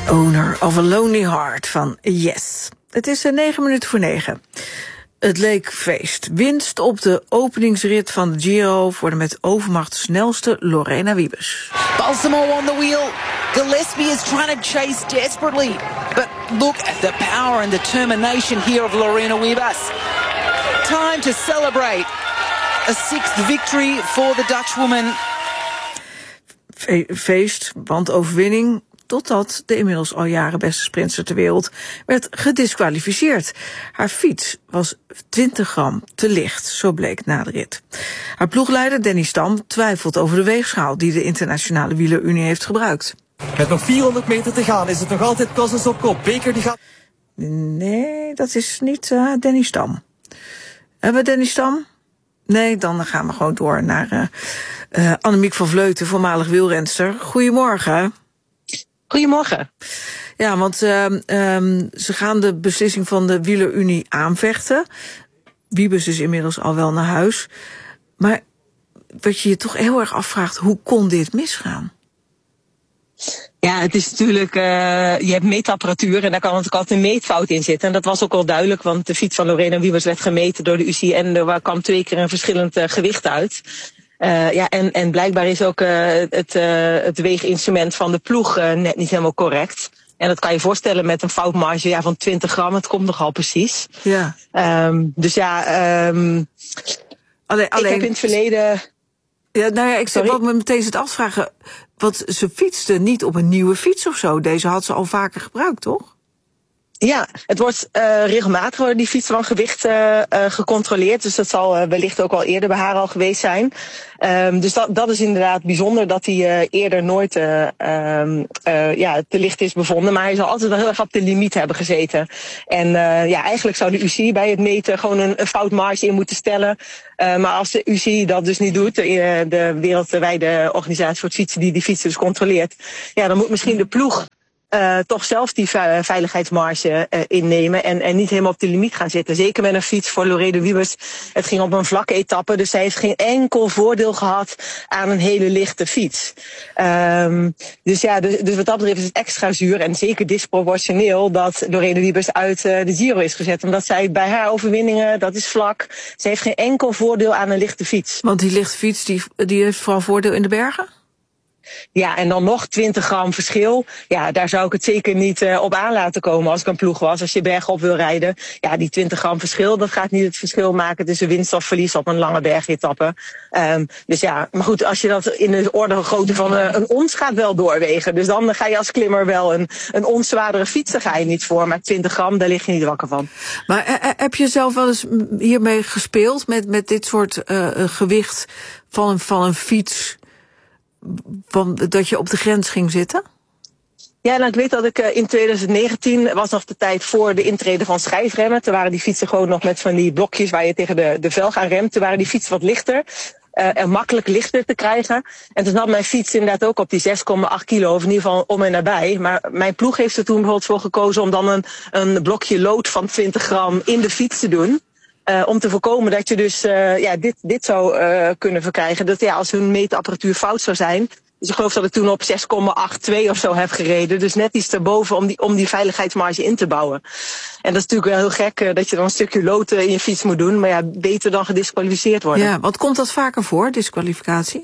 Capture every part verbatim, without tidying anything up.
Owner of a Lonely Heart van Yes. Het is negen minuten voor negen. Het leek feest. Winst op de openingsrit van de Giro voor de met overmacht snelste Lorena Wiebes. Balsamo on the wheel. Gillespie is trying to chase desperately. But look at the power and determination here of Lorena Wiebes. Time to celebrate. A sixth victory for the Dutchwoman. Fe- feest, want overwinning, totdat de inmiddels al jaren beste sprinter ter wereld werd gediskwalificeerd. Haar fiets was twintig gram te licht, zo bleek na de rit. Haar ploegleider Danny Stam twijfelt over de weegschaal die de Internationale Wielerunie heeft gebruikt. Met nog vierhonderd meter te gaan is het nog altijd Kosses op kop. Beker die gaat... Nee, dat is niet uh, Danny Stam. Hebben we Danny Stam? Nee, dan gaan we gewoon door naar uh, uh, Annemiek van Vleuten, voormalig wielrenster. Goedemorgen. Goedemorgen. Ja, want uh, um, ze gaan de beslissing van de Wielerunie aanvechten. Wiebes is inmiddels al wel naar huis. Maar wat je je toch heel erg afvraagt, hoe kon dit misgaan? Ja, het is natuurlijk, uh, je hebt meetapparatuur en daar kan natuurlijk altijd een meetfout in zitten. En dat was ook wel duidelijk, want de fiets van Lorena Wiebes werd gemeten door de U C I en er kwam twee keer een verschillend uh, gewicht uit. Uh, ja, en, en blijkbaar is ook uh, het, uh, het weeginstrument van de ploeg uh, net niet helemaal correct. En dat kan je voorstellen met een foutmarge ja, van twintig gram, het komt nogal precies. Ja. Um, dus ja, um, alleen, alleen, ik heb in het verleden... Ja, nou ja, ik zit ook me meteen zit afvragen. Want ze fietste niet op een nieuwe fiets of zo. Deze had ze al vaker gebruikt, toch? Ja, het wordt uh, regelmatig worden die fietsen van gewicht uh, uh, gecontroleerd. Dus dat zal uh, wellicht ook al eerder bij haar al geweest zijn. Um, dus dat, dat is inderdaad bijzonder dat hij uh, eerder nooit uh, um, uh, ja, te licht is bevonden. Maar hij zal altijd wel heel erg op de limiet hebben gezeten. En uh, ja, eigenlijk zou de U C I bij het meten gewoon een, een foutmarge in moeten stellen. Uh, maar als de U C I dat dus niet doet, de, de wereldwijde organisatie voor het fietsen die die fietsen dus controleert, ja, dan moet misschien de ploeg Uh, toch zelf die veiligheidsmarge uh, innemen en, en niet helemaal op de limiet gaan zitten. Zeker met een fiets voor Lorena Wiebes. Het ging op een vlakke etappe, dus zij heeft geen enkel voordeel gehad aan een hele lichte fiets. Um, dus ja, dus, dus wat dat betreft is het extra zuur en zeker disproportioneel dat Lorena Wiebes uit uh, de Giro is gezet. Omdat zij bij haar overwinningen, dat is vlak, zij heeft geen enkel voordeel aan een lichte fiets. Want die lichte fiets, die, die heeft vooral voordeel in de bergen? Ja, en dan nog twintig gram verschil. Ja, daar zou ik het zeker niet uh, op aan laten komen als ik een ploeg was. Als je bergop wil rijden. Ja, die twintig gram verschil, dat gaat niet het verschil maken tussen winst of verlies op een lange bergetappe. Um, dus ja, maar goed, als je dat in de orde grootte van uh, een ons gaat wel doorwegen. Dus dan ga je als klimmer wel een, een ons zwaardere fiets, daar ga je niet voor. Maar twintig gram, daar lig je niet wakker van. Maar uh, heb je zelf wel eens hiermee gespeeld met, met dit soort uh, gewicht van een, van een fiets? Van, dat je op de grens ging zitten? Ja, nou, ik weet dat ik uh, in twintig negentien was nog de tijd voor de intrede van schijfremmen. Toen waren die fietsen gewoon nog met van die blokjes waar je tegen de, de velg aan remt. Toen waren die fietsen wat lichter. Uh, en makkelijk lichter te krijgen. En toen had mijn fiets inderdaad ook op die zes komma acht kilo, of in ieder geval om en nabij. Maar mijn ploeg heeft er toen bijvoorbeeld voor gekozen om dan een, een blokje lood van twintig gram in de fiets te doen. Uh, om te voorkomen dat je dus uh, ja, dit, dit zou uh, kunnen verkrijgen. Dat ja, als hun meetapparatuur fout zou zijn. Dus ik geloof dat ik toen op zes komma achtentwintig of zo heb gereden. Dus net iets erboven om die, om die veiligheidsmarge in te bouwen. En dat is natuurlijk wel heel gek uh, dat je dan een stukje lood uh, in je fiets moet doen. Maar ja, beter dan gedisqualificeerd worden. Ja, wat komt dat vaker voor, disqualificatie?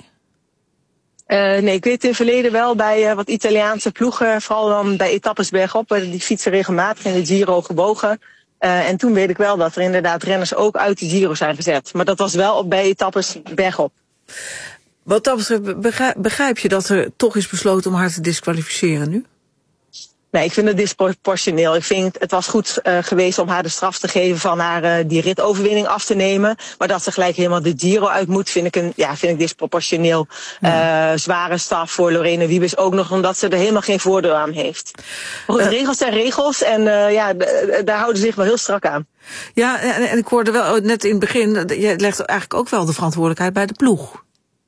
Uh, nee, ik weet in het verleden wel bij uh, wat Italiaanse ploegen. Vooral dan bij etappes bergop. Werden die fietsen regelmatig in de Giro gebogen. Uh, en toen weet ik wel dat er inderdaad renners ook uit de Giro zijn gezet. Maar dat was wel op bij etappes bergop. Wat dat betreft, begrijp, begrijp je dat er toch is besloten om haar te disqualificeren nu? Nee, ik vind het disproportioneel. Ik vind het was goed uh, geweest om haar de straf te geven van haar uh, die ritoverwinning af te nemen. Maar dat ze gelijk helemaal de Giro uit moet, vind ik een, ja, vind ik disproportioneel uh, zware straf voor Lorena Wiebes. Ook nog omdat ze er helemaal geen voordeel aan heeft. Maar goed, uh, regels zijn regels en uh, ja, d- daar houden ze zich wel heel strak aan. Ja, en, en ik hoorde wel net in het begin, je legt eigenlijk ook wel de verantwoordelijkheid bij de ploeg.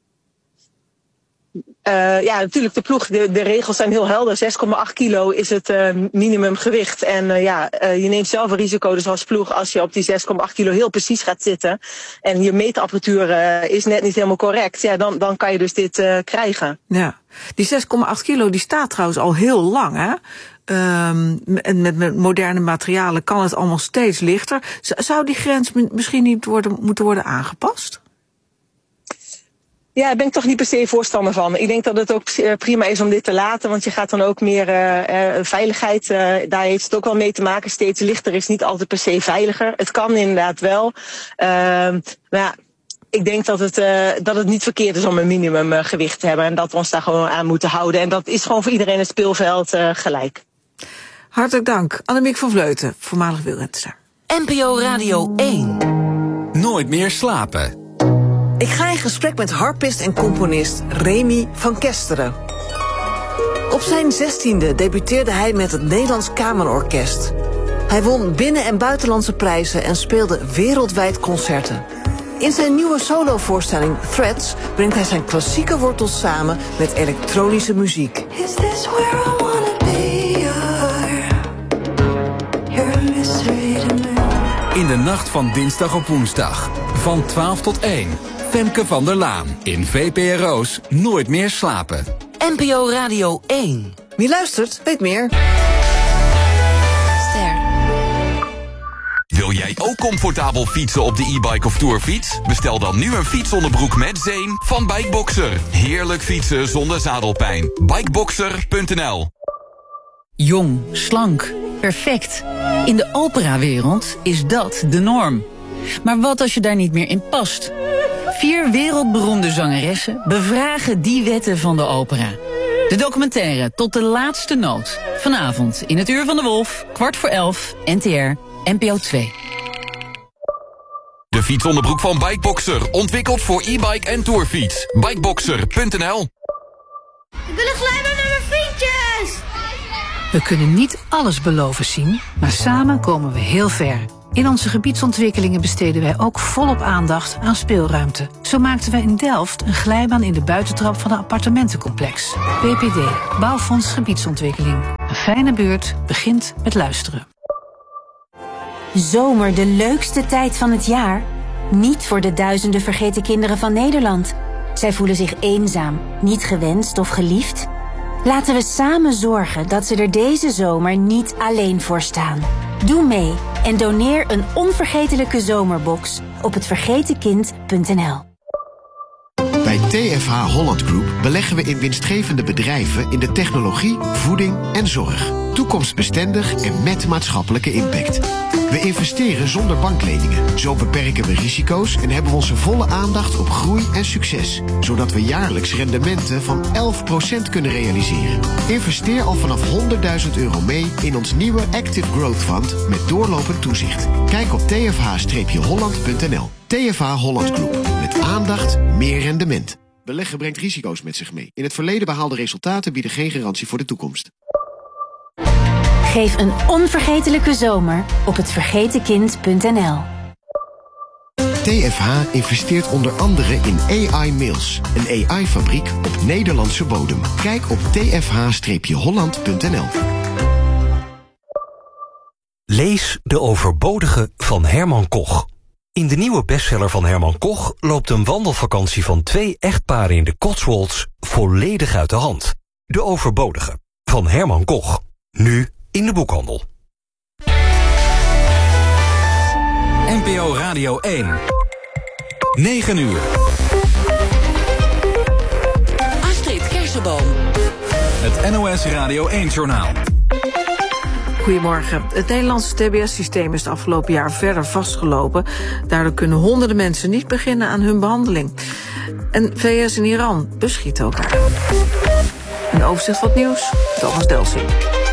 Uh, ja, natuurlijk, de ploeg, de, de regels zijn heel helder. zes komma acht kilo is het uh, minimumgewicht. En uh, ja, uh, je neemt zelf een risico dus als ploeg als je op die zes komma acht kilo heel precies gaat zitten. En je meetapparatuur uh, is net niet helemaal correct. Ja, dan, dan kan je dus dit uh, krijgen. Ja, die zes komma acht kilo die staat trouwens al heel lang, hè? Um, en met, met moderne materialen kan het allemaal steeds lichter. Zou die grens misschien niet worden, moeten worden aangepast? Ja, daar ben ik toch niet per se voorstander van. Ik denk dat het ook prima is om dit te laten, want je gaat dan ook meer uh, uh, veiligheid, uh, daar heeft het ook wel mee te maken. Steeds lichter is niet altijd per se veiliger. Het kan inderdaad wel. Uh, maar ja, ik denk dat het, uh, dat het niet verkeerd is om een minimumgewicht te hebben en dat we ons daar gewoon aan moeten houden. En dat is gewoon voor iedereen het speelveld uh, gelijk. Hartelijk dank, Annemiek van Vleuten, voormalig wielrenster. N P O Radio één. Nooit meer slapen. Ik ga in gesprek met harpist en componist Remy van Kesteren. Op zijn zestiende debuteerde hij met het Nederlands Kamerorkest. Hij won binnen- en buitenlandse prijzen en speelde wereldwijd concerten. In zijn nieuwe solovoorstelling Threads brengt hij zijn klassieke wortels samen met elektronische muziek. Is this where I wanna be? You're, you're a mystery to me. In de nacht van dinsdag op woensdag. Van twaalf tot één. Femke van der Laan. In V P R O's Nooit meer slapen. N P O Radio één. Wie luistert, weet meer. Ster. Wil jij ook comfortabel fietsen op de e-bike of tourfiets? Bestel dan nu een fietsonderbroek met zeem van Bikeboxer. Heerlijk fietsen zonder zadelpijn. Bikeboxer punt n l. Jong, slank, perfect. In de operawereld is dat de norm. Maar wat als je daar niet meer in past? Vier wereldberoemde zangeressen bevragen die wetten van de opera. De documentaire Tot de laatste noot. Vanavond in het Uur van de Wolf, kwart voor elf, N T R, N P O twee. De fietsonderbroek van Bikeboxer. Ontwikkeld voor e-bike en tourfiets. Bikeboxer punt n l. Ik wil een glijbaan met mijn vriendjes! We kunnen niet alles beloven zien, maar samen komen we heel ver. In onze gebiedsontwikkelingen besteden wij ook volop aandacht aan speelruimte. Zo maakten wij in Delft een glijbaan in de buitentrap van een appartementencomplex. B P D, Bouwfonds Gebiedsontwikkeling. Een fijne buurt begint met luisteren. Zomer, de leukste tijd van het jaar? Niet voor de duizenden vergeten kinderen van Nederland. Zij voelen zich eenzaam, niet gewenst of geliefd. Laten we samen zorgen dat ze er deze zomer niet alleen voor staan. Doe mee en doneer een onvergetelijke zomerbox op het vergeten kind punt n l. Bij T F H Holland Group beleggen we in winstgevende bedrijven in de technologie, voeding en zorg. Toekomstbestendig en met maatschappelijke impact. We investeren zonder bankleningen. Zo beperken we risico's en hebben we onze volle aandacht op groei en succes. Zodat we jaarlijks rendementen van elf procent kunnen realiseren. Investeer al vanaf honderdduizend euro mee in ons nieuwe Active Growth Fund met doorlopend toezicht. Kijk op t f h holland punt n l. T F H Holland Group. Met aandacht, meer rendement. Beleggen brengt risico's met zich mee. In het verleden behaalde resultaten bieden geen garantie voor de toekomst. Geef een onvergetelijke zomer op het vergeten kind punt n l. T F H investeert onder andere in A I Mills, een A I-fabriek op Nederlandse bodem. Kijk op t f h holland punt n l. Lees De Overbodige van Herman Koch. In de nieuwe bestseller van Herman Koch loopt een wandelvakantie van twee echtparen in de Cotswolds volledig uit de hand. De Overbodige van Herman Koch. Nu in de boekhandel. N P O Radio één. negen uur. Astrid Kersenboom. Het N O S Radio één-journaal. Goedemorgen. Het Nederlandse T B S-systeem is het afgelopen jaar verder vastgelopen. Daardoor kunnen honderden mensen niet beginnen aan hun behandeling. En V S en Iran beschieten elkaar. Een overzicht van het nieuws, Thomas Delsing.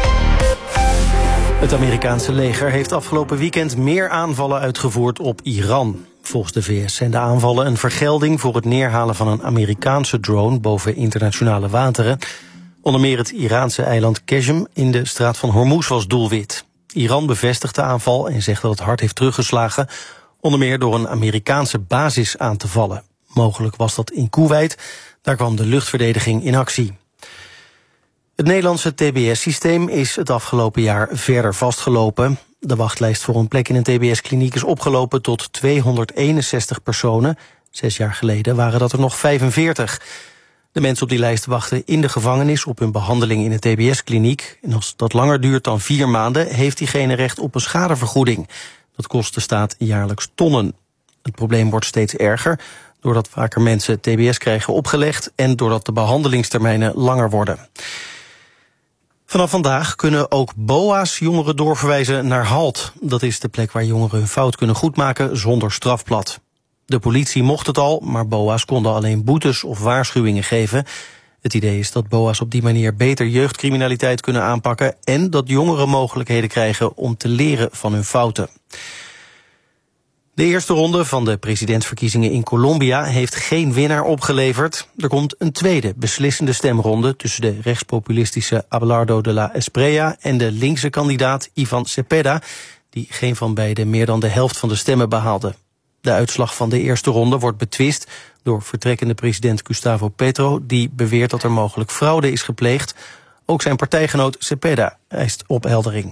Het Amerikaanse leger heeft afgelopen weekend meer aanvallen uitgevoerd op Iran. Volgens de V S zijn de aanvallen een vergelding voor het neerhalen van een Amerikaanse drone boven internationale wateren. Onder meer het Iraanse eiland Qeshm in de straat van Hormuz was doelwit. Iran bevestigt de aanval en zegt dat het hard heeft teruggeslagen, onder meer door een Amerikaanse basis aan te vallen. Mogelijk was dat in Koeweit, daar kwam de luchtverdediging in actie. Het Nederlandse T B S-systeem is het afgelopen jaar verder vastgelopen. De wachtlijst voor een plek in een T B S-kliniek is opgelopen tot tweehonderdeenenzestig personen. Zes jaar geleden waren dat er nog vijfenveertig. De mensen op die lijst wachten in de gevangenis op hun behandeling in een T B S-kliniek. En als dat langer duurt dan vier maanden, heeft diegene recht op een schadevergoeding. Dat kost de staat jaarlijks tonnen. Het probleem wordt steeds erger, doordat vaker mensen T B S krijgen opgelegd en doordat de behandelingstermijnen langer worden. Vanaf vandaag kunnen ook B O A's jongeren doorverwijzen naar HALT. Dat is de plek waar jongeren hun fout kunnen goedmaken zonder strafblad. De politie mocht het al, maar B O A's konden alleen boetes of waarschuwingen geven. Het idee is dat B O A's op die manier beter jeugdcriminaliteit kunnen aanpakken en dat jongeren mogelijkheden krijgen om te leren van hun fouten. De eerste ronde van de presidentsverkiezingen in Colombia heeft geen winnaar opgeleverd. Er komt een tweede beslissende stemronde tussen de rechtspopulistische Abelardo de la Espriella en de linkse kandidaat Ivan Cepeda, die geen van beide meer dan de helft van de stemmen behaalde. De uitslag van de eerste ronde wordt betwist door vertrekkende president Gustavo Petro, die beweert dat er mogelijk fraude is gepleegd. Ook zijn partijgenoot Cepeda eist opheldering.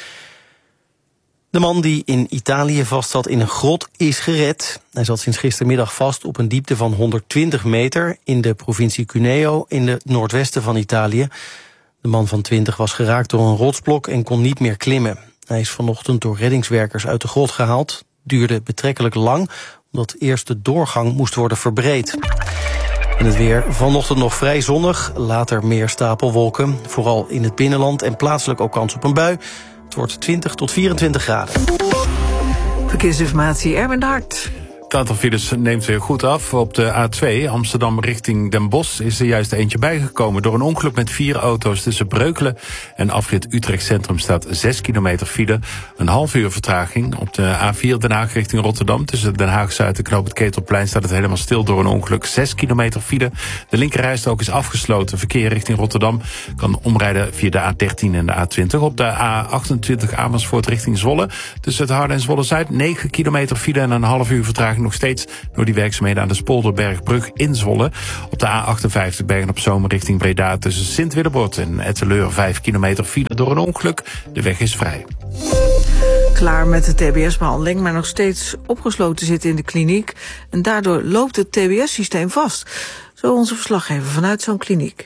De man die in Italië vastzat in een grot is gered. Hij zat sinds gistermiddag vast op een diepte van honderdtwintig meter... in de provincie Cuneo in het noordwesten van Italië. De man van twintig was geraakt door een rotsblok en kon niet meer klimmen. Hij is vanochtend door reddingswerkers uit de grot gehaald. Het duurde betrekkelijk lang, omdat eerst de doorgang moest worden verbreed. En het weer vanochtend nog vrij zonnig, later meer stapelwolken. Vooral in het binnenland en plaatselijk ook kans op een bui. Het wordt twintig tot vierentwintig graden. Verkeersinformatie, Erwin de Hart. Het aantal files neemt weer goed af. Op de A twee Amsterdam richting Den Bosch is er juist eentje bijgekomen. Door een ongeluk met vier auto's tussen Breukelen en afrit Utrecht Centrum staat zes kilometer file. Een half uur vertraging. Op de A vier Den Haag richting Rotterdam tussen Den Haag-Zuid en Knoop het Ketelplein staat het helemaal stil door een ongeluk. zes kilometer file. De linkerrijstrook is afgesloten. Verkeer richting Rotterdam kan omrijden via de A dertien en de A twintig. Op de A achtentwintig Amersfoort richting Zwolle tussen het Harde en Zwolle-Zuid negen kilometer file en een half uur vertraging nog steeds door die werkzaamheden aan de Spolderbergbrug in Zwolle. Op de A achtenvijftig Bergen-op-Zoom richting Breda tussen Sint-Willebord en Etteleur vijf kilometer file door een ongeluk. De weg is vrij. Klaar met de T B S-behandeling, maar nog steeds opgesloten zitten in de kliniek. En daardoor loopt het T B S-systeem vast. Zo onze verslaggever vanuit zo'n kliniek.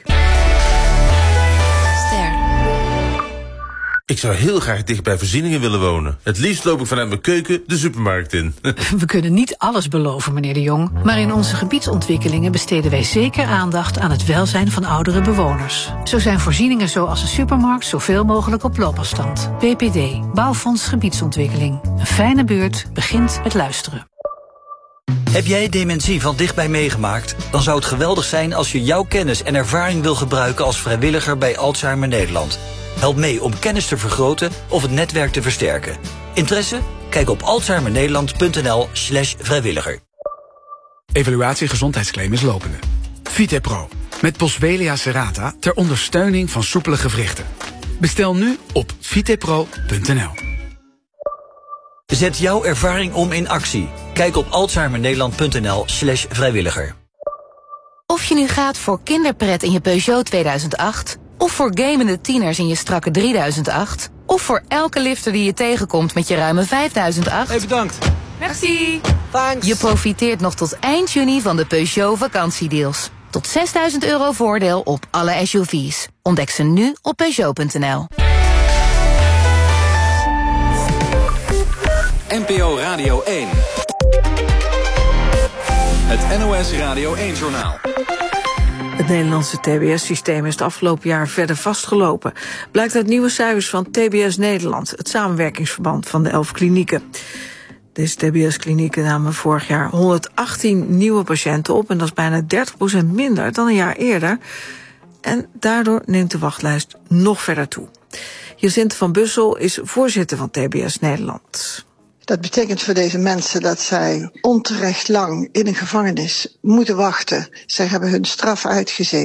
Ik zou heel graag dicht bij voorzieningen willen wonen. Het liefst loop ik vanuit mijn keuken de supermarkt in. We kunnen niet alles beloven, meneer de Jong. Maar in onze gebiedsontwikkelingen besteden wij zeker aandacht aan het welzijn van oudere bewoners. Zo zijn voorzieningen zoals een supermarkt zoveel mogelijk op loopafstand. B P D, Bouwfonds Gebiedsontwikkeling. Een fijne buurt begint met luisteren. Heb jij dementie van dichtbij meegemaakt? Dan zou het geweldig zijn als je jouw kennis en ervaring wil gebruiken als vrijwilliger bij Alzheimer Nederland. Help mee om kennis te vergroten of het netwerk te versterken. Interesse? Kijk op alzheimernederland.nl slash vrijwilliger. Evaluatie gezondheidsclaim is lopende. Vitepro, met Boswellia serrata ter ondersteuning van soepele gewrichten. Bestel nu op vitepro punt n l. Zet jouw ervaring om in actie. Kijk op alzheimernederland.nl slash vrijwilliger. Of je nu gaat voor kinderpret in je Peugeot tweeduizend acht... of voor gamende tieners in je strakke drieduizend acht... of voor elke lifter die je tegenkomt met je ruime vijfduizend acht... Hey, bedankt. Merci. Thanks. Je profiteert nog tot eind juni van de Peugeot vakantiedeals. Tot zesduizend euro voordeel op alle S U V's. Ontdek ze nu op Peugeot punt n l. N P O Radio één. Het N O S Radio één-journaal. Het Nederlandse T B S-systeem is het afgelopen jaar verder vastgelopen. Blijkt uit nieuwe cijfers van T B S Nederland, het samenwerkingsverband van de elf klinieken. Deze T B S-klinieken namen vorig jaar honderdachttien nieuwe patiënten op, en dat is bijna dertig procent minder dan een jaar eerder. En daardoor neemt de wachtlijst nog verder toe. Jacinthe van Bussel is voorzitter van T B S Nederland. Dat betekent voor deze mensen dat zij onterecht lang in een gevangenis moeten wachten. Zij hebben hun straf uitgezeten.